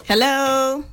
Hello.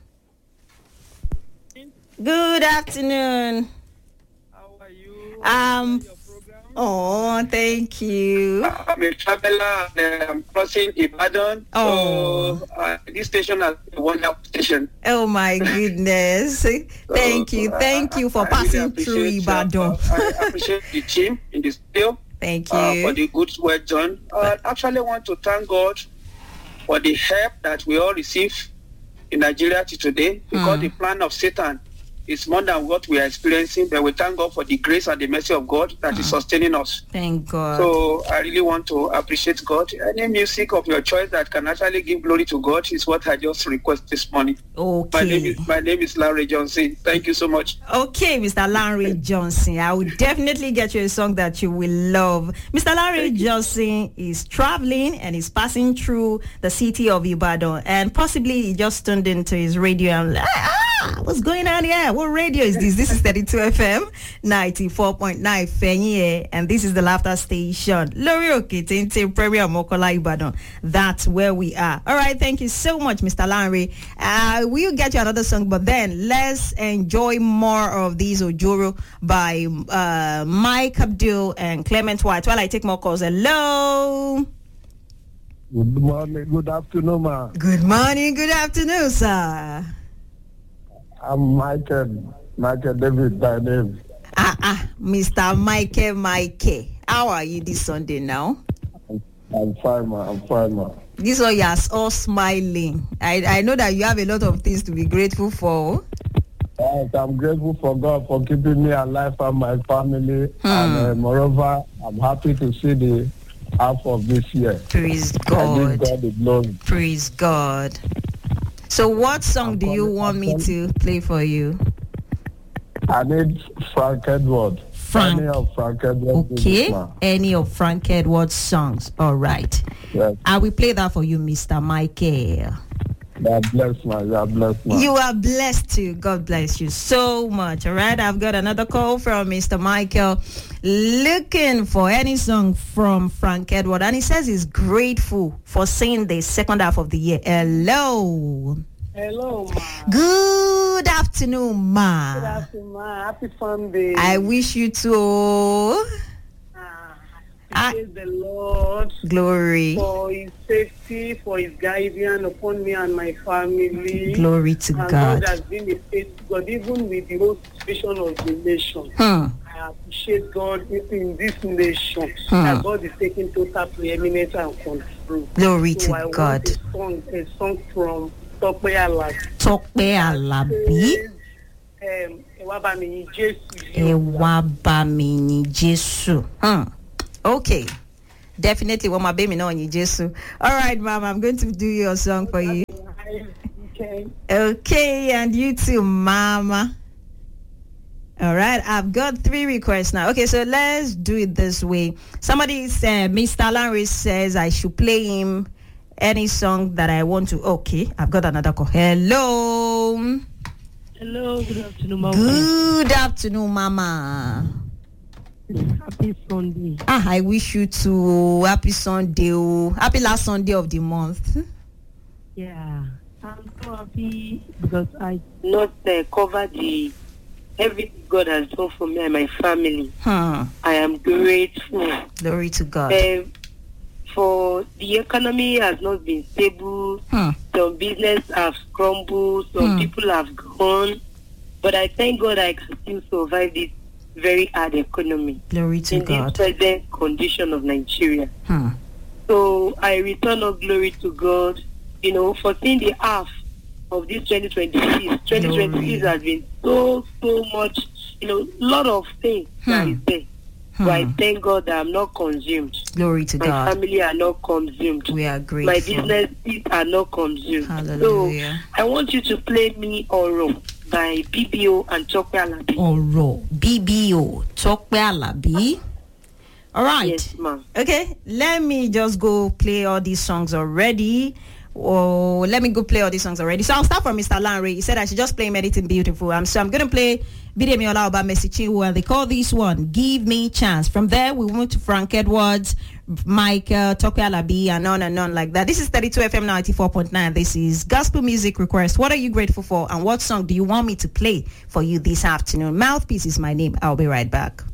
Good afternoon. How are you? Your program? Oh, thank you. I'm a traveler and I'm crossing Ibadan. Oh. So this station is a wonderful station. Oh my goodness. Thank you. Thank you for passing through Ibadan. I appreciate the team in the studio. Thank you. For the good work done. I actually want to thank God for the help that we all receive in Nigeria today, because the plan of Satan is more than what we are experiencing, but we thank God for the grace and the mercy of God that is sustaining us. Thank God. So I really want to appreciate God. Any music of your choice that can actually give glory to God is what I just request this morning. Okay. My name is Larry Johnson. Thank you so much. Okay, Mr. Larry Johnson. I will definitely get you a song that you will love. Mr. Larry Johnson is traveling and is passing through the city of Ibadan, and possibly he just tuned into his radio and what's going on here? What radio is this? This is 32 FM 94.9 Fenye, and this is the Laughter Station. Lori Okitente Premier Mokola Ibadan. That's where we are. All right, thank you so much, Mr. Larry. We'll get you another song, but then let's enjoy more of these Ojoro by Mike Abdul and Clement White while I take more calls. Hello. Good morning, good afternoon, ma. Good morning, good afternoon, sir. I'm Michael David by name. Mr. Michael. How are you this Sunday now? I'm fine, ma. This one, you're all smiling. I know that you have a lot of things to be grateful for. Yes, I'm grateful for God for keeping me alive and my family. And moreover, I'm happy to see the half of this year. Praise God. I give God the glory. Praise God. So what song do you want me to play for you? I need Frank Edward. Frank. Any of Frank Edward. Okay. Any of Frank Edward's songs. All right. Yes. I will play that for you, Mr. Michael. You are blessed, ma. You are blessed too. God bless you so much. All right. I've got another call from Mr. Michael looking for any song from Frank Edward. And he says he's grateful for seeing the second half of the year. Hello. Hello, ma. Good afternoon, ma. Good afternoon, ma. Happy Sunday. I wish you to. Praise the Lord. Glory. For his safety, for his guidance upon me and my family. Glory to and God. God has been a faithful God, even with the whole situation of the nation. I appreciate God in this nation. That God is taking total preeminence and control. Glory to God. Want a song from Tope Alabi. Tope Alabi. Ewa ba mi ni Jesu. Ewa ba mi ni Jesu. Okay. Definitely want my baby know you Jesu. All right, Mama, I'm going to do your song for you. Okay, and you too, Mama. All right, I've got 3 requests now. Okay, so let's do it this way. Somebody said, Mr. Larry says I should play him any song that I want to. Okay, I've got another call. Hello. Hello, good afternoon, Mama. Good afternoon, Mama. Happy Sunday. I wish you to happy Sunday. Happy last Sunday of the month. Yeah, I'm so happy because I not cover the everything God has done for me and my family. I am grateful. Glory to God. For the economy has not been stable. Some business have crumbled. Some people have gone. But I thank God I can still survive this very hard economy. Glory to God. In this present condition of Nigeria. So I return all glory to God, for seeing the half of this 2026. 2026 has been so much, lot of things that is there. So I thank God that I'm not consumed. Glory to God. My family are not consumed. We are grateful. My businesses are not consumed. Hallelujah. So I want you to play me Oro by BBO and Tope Alabi. Oro, BBO, Tope Alabi. All right. Yes, ma'am. Okay, let me just go play all these songs already Oh, let me go play all these songs already. So I'll start from Mr. Lanre. He said I should just play Anything Beautiful. So I'm going to play Bidemi Olaoba Mercy Chinwo, and they call this one Give Me Chance. From there, we move to Frank Edwards, Michael, Tope Alabi, and on like that. This is 32 FM 94.9. This is Gospel Music Request. What are you grateful for, and what song do you want me to play for you this afternoon? Mouthpiece is my name. I'll be right back.